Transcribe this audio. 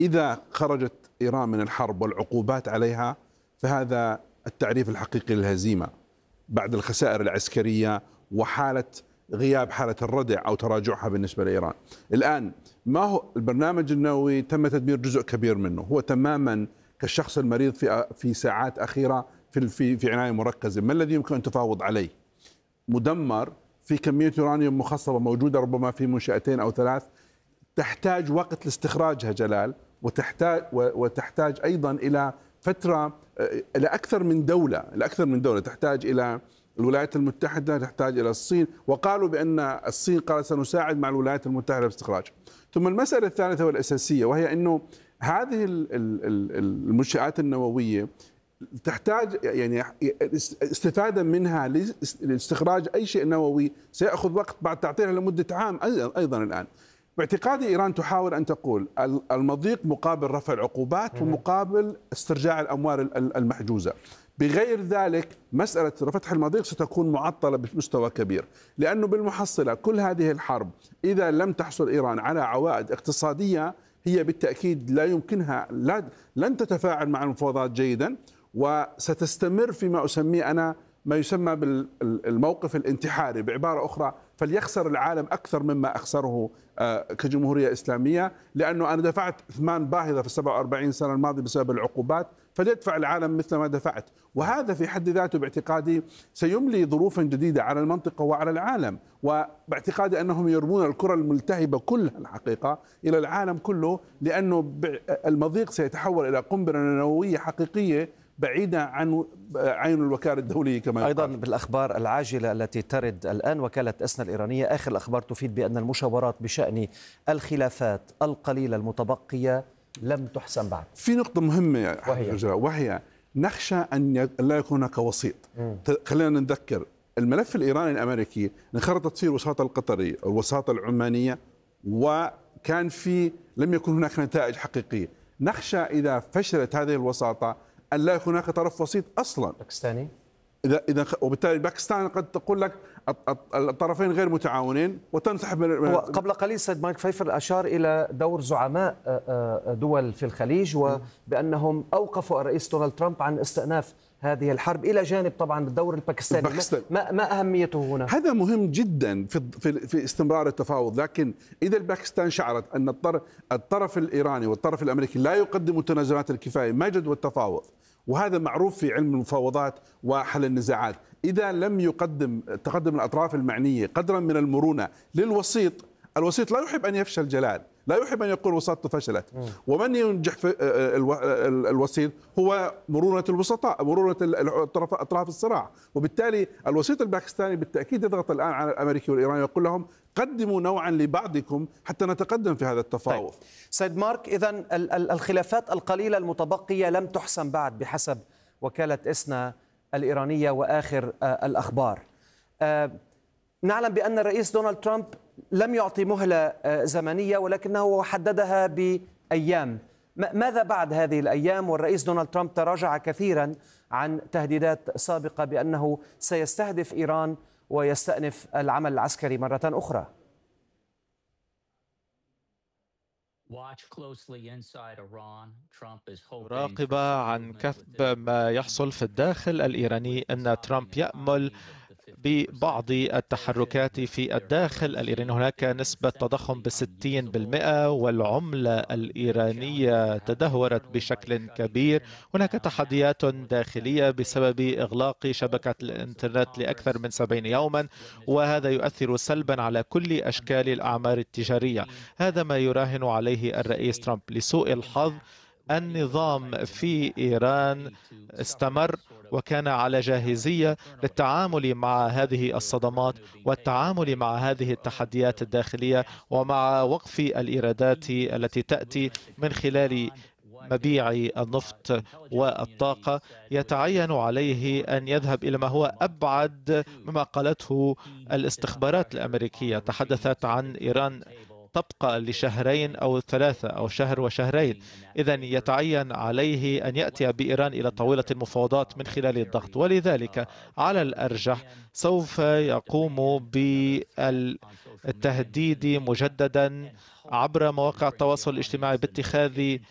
إذا خرجت إيران من الحرب والعقوبات عليها فهذا التعريف الحقيقي للهزيمة بعد الخسائر العسكرية وحالة غياب حالة الردع أو تراجعها بالنسبة لإيران. الآن ما هو البرنامج النووي؟ تم تدمير جزء كبير منه، هو تماما كالشخص المريض في ساعات أخيرة في عناية مركزة. ما الذي يمكن أن تفاوض عليه؟ مدمر في كمية يورانيوم مخصبة موجودة ربما في منشأتين أو ثلاث، تحتاج وقت لاستخراجها جلال، وتحتاج أيضا إلى فترة، إلى أكثر من دولة، تحتاج إلى الولايات المتحدة، تحتاج إلى الصين، وقالوا بأن الصين قال سنساعد مع الولايات المتحدة في استخراج. ثم المسألة الثالثة والأساسية وهي أنه هذه المنشآت النووية تحتاج يعني استفادة منها لاستخراج أي شيء نووي سيأخذ وقت بعد تعطيلها لمدة عام أيضا. الآن باعتقادي إيران تحاول أن تقول المضيق مقابل رفع العقوبات ومقابل استرجاع الأموال المحجوزة. بغير ذلك مسألة فتح المضيق ستكون معطلة بمستوى كبير، لأنه بالمحصلة كل هذه الحرب إذا لم تحصل إيران على عوائد اقتصادية هي بالتأكيد لا يمكنها، لن تتفاعل مع المفاوضات جيدا، وستستمر فيما أسميه أنا ما يسمى بالموقف الانتحاري. بعبارة أخرى فليخسر العالم أكثر مما أخسره كجمهورية إسلامية، لأنه أنا دفعت ثمان باهظة في 47 سنة الماضية بسبب العقوبات، فليدفع العالم مثل ما دفعت. وهذا في حد ذاته باعتقادي سيملي ظروفا جديدة على المنطقة وعلى العالم، وباعتقادي أنهم يرمون الكرة الملتهبة كلها الحقيقة إلى العالم كله، لأنه المضيق سيتحول إلى قنبلة نووية حقيقية بعيدة عن عين الوكالة الدولية كما أيضا بالأخبار العاجلة التي ترد الآن، وكالة إسنا الإيرانية آخر الأخبار تفيد بأن المشاورات بشأن الخلافات القليلة المتبقية لم تحسم بعد. في نقطة مهمة وهي نخشى أن لا يكون هناك وسيط. خلينا نتذكر الملف الإيراني الأمريكي انخرطت فيه الوساطة القطرية أو الوساطة العمانية، وكان لم يكن هناك نتائج حقيقية. نخشى إذا فشلت هذه الوساطة أن لا يكون هناك طرف وسيط أصلا. باكستاني وبالتالي باكستان قد تقول لك الطرفين غير متعاونين وتنسحب. قبل قليل سيد مايك فيفر أشار إلى دور زعماء دول في الخليج وبأنهم أوقفوا الرئيس دونالد ترامب عن استئناف هذه الحرب، إلى جانب طبعا الدور الباكستاني. ما أهميته هنا؟ هذا مهم جدا في استمرار التفاوض، لكن إذا الباكستان شعرت أن الطرف الإيراني والطرف الأمريكي لا يقدم التنازلات الكفاية ما جدوى التفاوض، وهذا معروف في علم المفاوضات وحل النزاعات. إذا لم تقدم الأطراف المعنية قدرا من المرونة للوسيط، الوسيط لا يحب أن يفشل جلال، لا يحب أن يقول وساطته فشلت. ومن ينجح في الوسيط هو مرونة الوسطاء، مرونة أطراف الصراع. وبالتالي الوسيط الباكستاني بالتأكيد يضغط الآن على الأمريكي والإيراني ويقول لهم قدموا نوعا لبعضكم حتى نتقدم في هذا التفاوض. طيب. سيد مارك، إذن الخلافات القليلة المتبقية لم تحسم بعد بحسب وكالة إسنا الإيرانية وآخر الأخبار. نعلم بأن الرئيس دونالد ترامب لم يعطي مهلة زمنية ولكنه حددها بأيام. ماذا بعد هذه الأيام؟ والرئيس دونالد ترامب تراجع كثيرا عن تهديدات سابقة بأنه سيستهدف إيران ويستأنف العمل العسكري مرة أخرى. مراقبة عن كثب ما يحصل في الداخل الإيراني أن ترامب يأمل ببعض التحركات في الداخل الإيراني. هناك نسبة تضخم ب60%، والعملة الإيرانية تدهورت بشكل كبير. هناك تحديات داخلية بسبب إغلاق شبكة الإنترنت لأكثر من 70 يوما، وهذا يؤثر سلبا على كل أشكال الأعمال التجارية. هذا ما يراهن عليه الرئيس ترامب. لسوء الحظ النظام في إيران استمر وكان على جاهزية للتعامل مع هذه الصدمات والتعامل مع هذه التحديات الداخلية، ومع وقف الإيرادات التي تأتي من خلال مبيع النفط والطاقة. يتعين عليه أن يذهب إلى ما هو أبعد مما قالته الاستخبارات الأمريكية. تحدثت عن إيران تبقى لشهرين أو 3 أو شهر وشهرين. إذن يتعين عليه أن يأتي بإيران إلى طاولة المفاوضات من خلال الضغط، ولذلك على الأرجح سوف يقوم بالتهديد مجددا عبر مواقع التواصل الاجتماعي باتخاذ